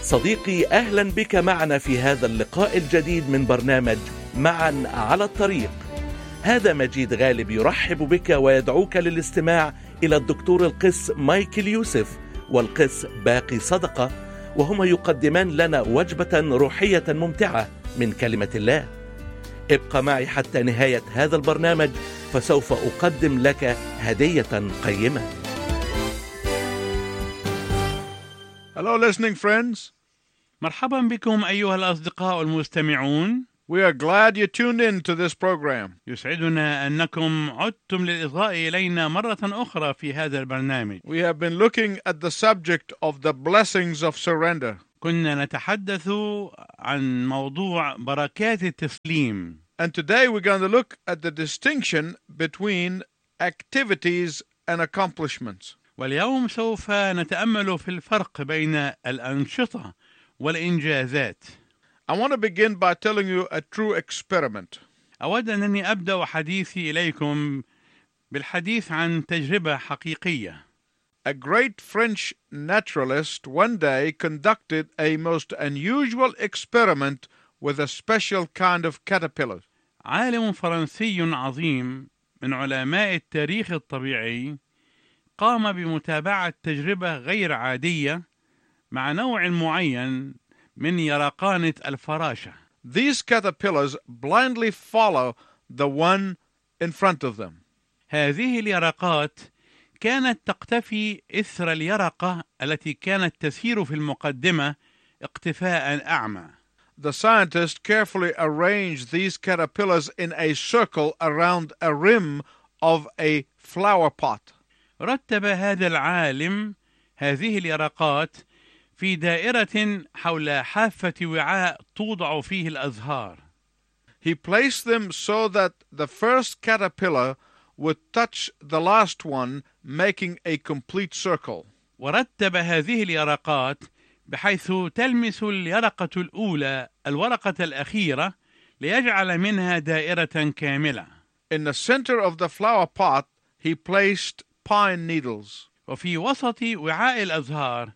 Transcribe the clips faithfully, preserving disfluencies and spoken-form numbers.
صديقي، أهلا بك معنا في هذا اللقاء الجديد من برنامج معا على الطريق. هذا مجيد غالب يرحب بك ويدعوك للاستماع إلى الدكتور القس مايكل يوسف والقس باقي صدقة، وهما يقدمان لنا وجبة روحية ممتعة من كلمة الله. ابقى معي حتى نهاية هذا البرنامج، فسوف أقدم لك هدية قيمة. Hello listening friends. مرحبا بكم أيها الأصدقاء المستمعون. We are glad you tuned in to this program. يسعدنا أنكم عدتم للإصغاء إلينا مرة أخرى في هذا البرنامج. We have been looking at the subject of the blessings of surrender. كنا نتحدث عن موضوع بركات التسليم. And today we're going to look at the distinction between activities and accomplishments. واليوم سوف نتأمل في الفرق بين الأنشطة والإنجازات. I want to begin by telling you a true experiment. أود أنني أبدأ حديثي إليكم بالحديث عن تجربة حقيقية. A great French naturalist one day conducted a most unusual experiment with a special kind of caterpillar. عالم فرنسي عظيم من علماء التاريخ الطبيعي قام بمتابعة تجربة غير عادية مع نوع معين من يرقانة الفراشة. These caterpillars blindly follow the one in front of them. هذه اليرقات كانت تقتفي إثر اليرقة التي كانت تسير في المقدمة اقتفاء أعمى. The scientist carefully arranged these caterpillars in a circle around a rim of a flower pot. رتب هذا العالم هذه اليرقات في دائرة حول حافة وعاء توضع فيه الأزهار. He placed them so that the first caterpillar would touch the last one, making a complete circle. ورتب هذه اليرقات بحيث تلمس اليرقة الأولى الورقة الأخيرة ليجعل منها دائرة كاملة. In the center of the flower pot, he placed pine needles. وفي وسط وعاء الأزهار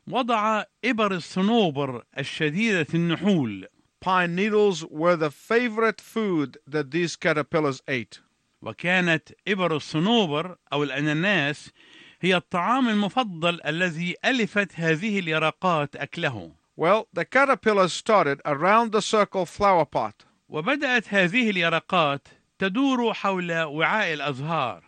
وضع إبر الصنوبر الشديدة النحول. Pine needles were the favorite food that these caterpillars ate. وكانت إبر الصنوبر أو الأناناس هي الطعام المفضل الذي ألفت هذه اليرقات أكله. Well, the caterpillars started around the circle flower pot. وبدأت هذه اليرقات تدور حول وعاء الأزهار.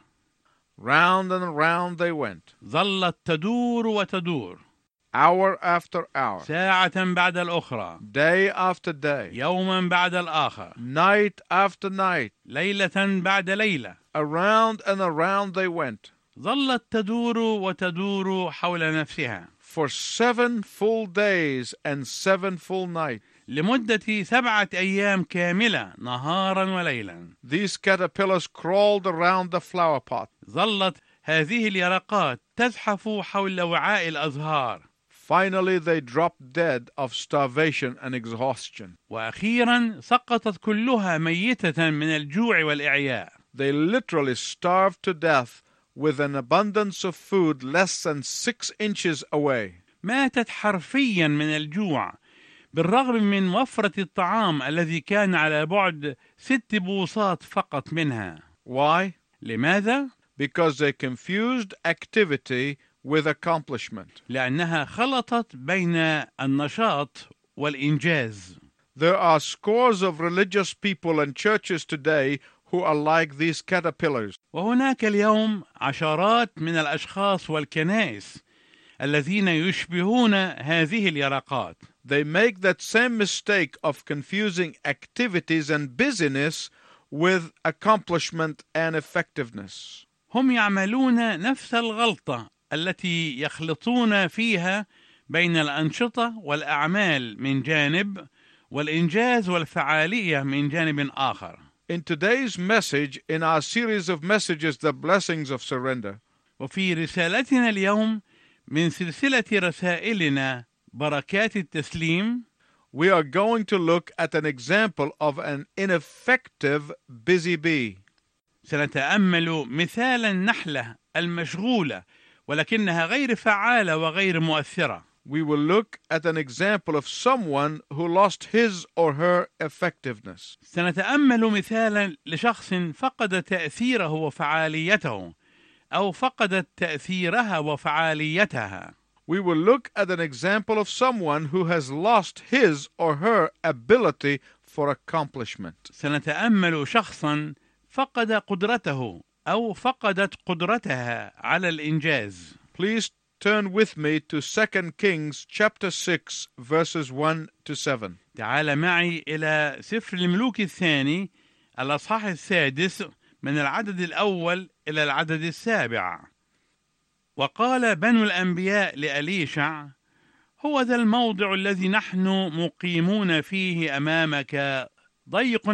Round and round they went. ظلت تدور وتدور. Hour after hour. ساعة بعد الأخرى. Day after day. يوما بعد الآخر. Night after night. ليلة بعد ليلة. Around and around they went. ظلت تدور وتدور حول نفسها. For seven full days and seven full nights. لمدة سبعة أيام كاملة نهارا وليلا. These caterpillars crawled around the flower pot. ظلت هذه اليرقات تزحف حول وعاء الأزهار. Finally they dropped dead of starvation and exhaustion. وأخيرا سقطت كلها ميتة من الجوع والإعياء. They literally starved to death with an abundance of food less than six inches away. ماتت حرفيا من الجوع بالرغم من وفرة الطعام الذي كان على بعد ست بوصات فقط منها. Why? لماذا؟ Because they confused activity with accomplishment. لأنها خلطت بين النشاط والإنجاز. There are scores of religious people and churches today who are like these caterpillars. وهناك اليوم عشرات من الأشخاص والكنائس الذين يشبهون هذه اليرقات. They make that same mistake of confusing activities and busyness with accomplishment and effectiveness. هم يعملون نفس الغلطة التي يخلطون فيها بين الأنشطة والأعمال من جانب والإنجاز والفعالية من جانب آخر. In today's message, in our series of messages, The Blessings of Surrender, وفي رسالتنا اليوم من سلسلة رسائلنا بركات التسليم, we are going to look at an example of an ineffective busy bee. سنتأمل مثال النحلة المشغولة ولكنها غير فعالة وغير مؤثرة. we will look at an example of someone who lost his or her effectiveness. سنتأمل مثالا لشخص فقد تأثيره وفعاليته أو فقدت تأثيرها وفعاليتها. We will look at an example of someone who has lost his or her ability for accomplishment. سنتأمل شخصا فقد قدرته أو فقدت قدرتها على الإنجاز. Please turn with me to Second Kings chapter six verses one to seven. تعال معي إلى سفر الملوك الثاني الأصحاح السادس من العدد الأول إلى العدد السابع. وقال بنو الأنبياء لأليشع: هو ذا الموضع الذي نحن مقيمون فيه أمامك ضيق